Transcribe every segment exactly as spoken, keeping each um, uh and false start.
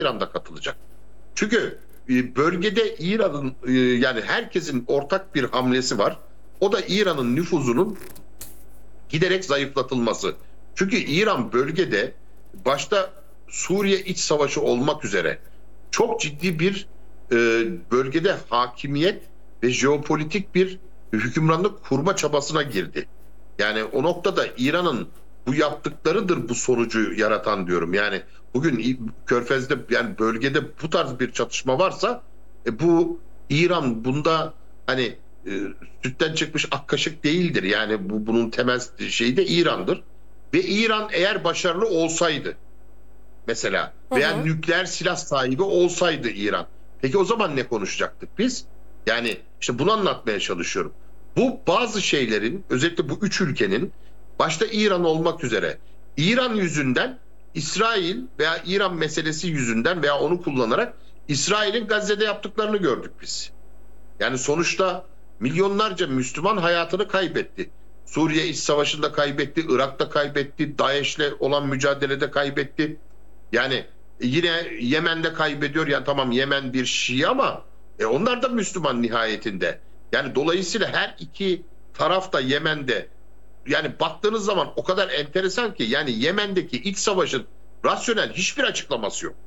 İran'da katılacak. Çünkü bölgede İran'ın yani herkesin ortak bir hamlesi var. O da İran'ın nüfuzunun giderek zayıflatılması. Çünkü İran bölgede başta Suriye iç savaşı olmak üzere çok ciddi bir e, bölgede hakimiyet ve jeopolitik bir hükümranlık kurma çabasına girdi. Yani o noktada İran'ın bu yaptıklarıdır bu sonucu yaratan diyorum. Yani bugün Körfez'de yani bölgede bu tarz bir çatışma varsa e, bu İran bunda hani e, sütten çıkmış ak kaşık değildir. Yani bu bunun temel şeyi de İran'dır. Ve İran eğer başarılı olsaydı mesela veya hı hı. nükleer silah sahibi olsaydı İran. Peki o zaman ne konuşacaktık biz? Yani işte bunu anlatmaya çalışıyorum. Bu bazı şeylerin özellikle bu üç ülkenin başta İran olmak üzere İran yüzünden İsrail veya İran meselesi yüzünden veya onu kullanarak İsrail'in Gazze'de yaptıklarını gördük biz. Yani sonuçta milyonlarca Müslüman hayatını kaybetti. Suriye İç Savaşı'nda kaybetti, Irak'ta kaybetti, DAEŞ'le olan mücadelede kaybetti. Yani yine Yemen'de kaybediyor. Yani tamam Yemen bir Şii ama e, onlar da Müslüman nihayetinde. Yani dolayısıyla her iki taraf da Yemen'de. Yani baktığınız zaman o kadar enteresan ki yani Yemen'deki iç savaşın rasyonel hiçbir açıklaması yok.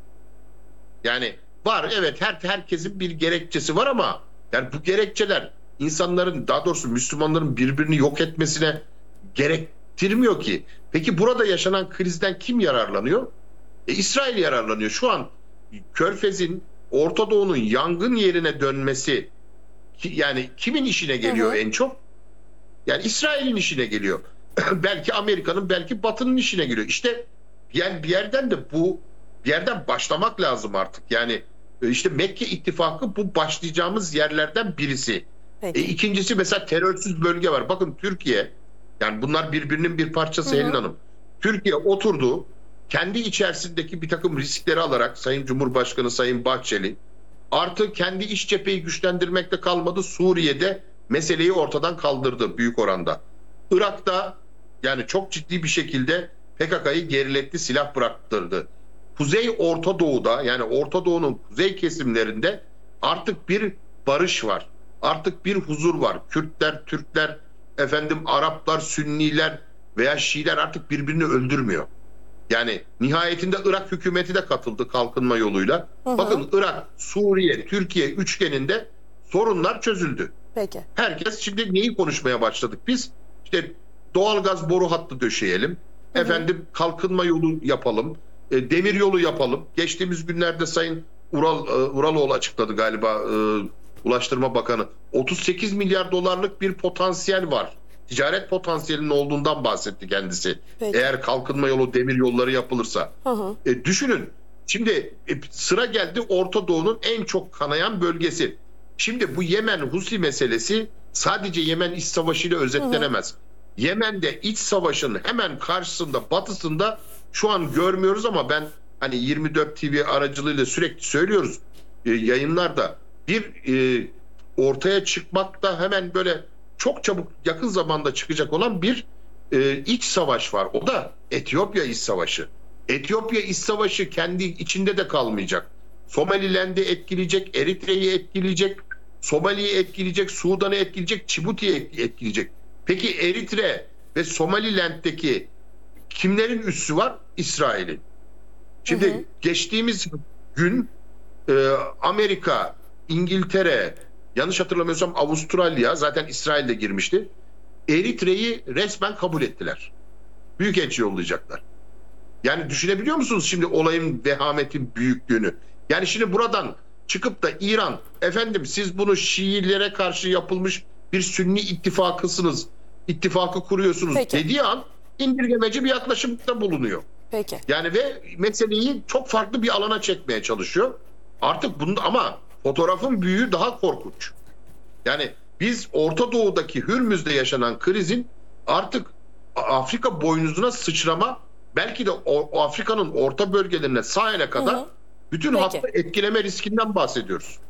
Yani var evet her herkesin bir gerekçesi var ama yani bu gerekçeler insanların daha doğrusu Müslümanların birbirini yok etmesine gerektirmiyor ki. Peki burada yaşanan krizden kim yararlanıyor? E, İsrail yararlanıyor. Şu an Körfez'in Orta Doğu'nun yangın yerine dönmesi ki, yani kimin işine geliyor hı hı. en çok? Yani İsrail'in işine geliyor. Belki Amerika'nın belki Batı'nın işine geliyor. İşte yani bir yerden de bu bir yerden başlamak lazım artık. Yani işte Mekke ittifakı bu başlayacağımız yerlerden birisi. E, ikincisi mesela terörsüz bölge var. Bakın Türkiye yani bunlar birbirinin bir parçası hı hı. Helin Hanım. Türkiye oturdu kendi içerisindeki bir takım riskleri alarak Sayın Cumhurbaşkanı Sayın Bahçeli artı kendi iç cepheyi güçlendirmekte kalmadı. Suriye'de meseleyi ortadan kaldırdı büyük oranda. Irak'ta yani çok ciddi bir şekilde P K K'yı geriletti, silah bıraktırdı. Kuzey Orta Doğu'da yani Orta Doğu'nun kuzey kesimlerinde artık bir barış var. Artık bir huzur var. Kürtler, Türkler, efendim Araplar, Sünniler veya Şiiler artık birbirini öldürmüyor. Yani nihayetinde Irak hükümeti de katıldı kalkınma yoluyla. Hı hı. Bakın Irak, Suriye, Türkiye üçgeninde sorunlar çözüldü. Peki. Herkes şimdi neyi konuşmaya başladık biz? İşte doğalgaz boru hattı döşeyelim. Hı hı. Efendim kalkınma yolu yapalım. E, demir yolu yapalım. Geçtiğimiz günlerde Sayın Ural, e, Uraloğlu açıkladı galiba e, Ulaştırma Bakanı. otuz sekiz milyar dolarlık bir potansiyel var. Ticaret potansiyelinin olduğundan bahsetti kendisi. Peki. Eğer kalkınma yolu, demir yolları yapılırsa. Hı hı. E, düşünün. Şimdi e, sıra geldi Orta Doğu'nun en çok kanayan bölgesi. Şimdi bu Yemen-Husi meselesi sadece Yemen iç savaşıyla özetlenemez. Hı hı. Yemen'de iç savaşın hemen karşısında, batısında şu an görmüyoruz ama ben hani yirmi dört T V aracılığıyla sürekli söylüyoruz e, yayınlarda bir e, ortaya çıkmakta hemen böyle çok çabuk yakın zamanda çıkacak olan bir e, iç savaş var. O da Etiyopya iç savaşı. Etiyopya iç savaşı kendi içinde de kalmayacak. Somaliland'i etkileyecek, Eritre'yi etkileyecek, Somali'yi etkileyecek, Sudan'ı etkileyecek, Cibuti'yi etkileyecek. Peki Eritre ve Somaliland'deki kimlerin üssü var? İsrail'in. Şimdi hı hı. geçtiğimiz gün e, Amerika, İngiltere, yanlış hatırlamıyorsam Avustralya zaten İsrail'de girmişti. Eritre'yi resmen kabul ettiler. Büyükelçi yollayacaklar. Yani düşünebiliyor musunuz şimdi olayın vehametin büyüklüğünü? Yani şimdi buradan çıkıp da İran efendim siz bunu Şiilere karşı yapılmış bir Sünni ittifakısınız, ittifakı kuruyorsunuz Peki. dediği an indirgemeci bir yaklaşımda bulunuyor. Peki. Yani ve meseleyi çok farklı bir alana çekmeye çalışıyor. Artık bunda ama fotoğrafın büyüğü daha korkunç. Yani biz Orta Doğu'daki Hürmüz'de yaşanan krizin artık Afrika boynuzuna sıçrama belki de o Afrika'nın orta bölgelerine sahile kadar hı hı. bütün Peki. hattı etkileme riskinden bahsediyoruz.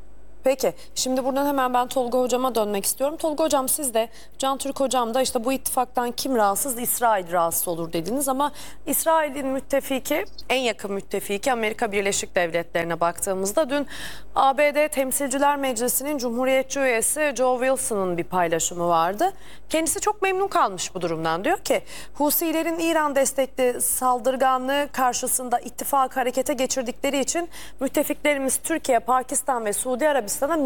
Peki, şimdi buradan hemen ben Tolga Hocam'a dönmek istiyorum. Tolga Hocam, siz de Can Türk Hocam da işte bu ittifaktan kim rahatsız? İsrail rahatsız olur dediniz ama İsrail'in müttefiki, en yakın müttefiki Amerika Birleşik Devletleri'ne baktığımızda dün A B D Temsilciler Meclisi'nin Cumhuriyetçi üyesi Joe Wilson'ın bir paylaşımı vardı. Kendisi çok memnun kalmış bu durumdan. Diyor ki Husilerin İran destekli saldırganlığı karşısında ittifak harekete geçirdikleri için müttefiklerimiz Türkiye, Pakistan ve Suudi Arabistan'a